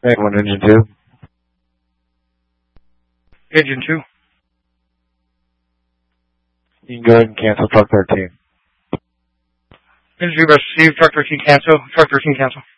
Hey, 1 engine 2. Engine 2. You can go ahead and cancel truck 13. Engine 2 received. Truck 13 cancel. Truck 13 cancel.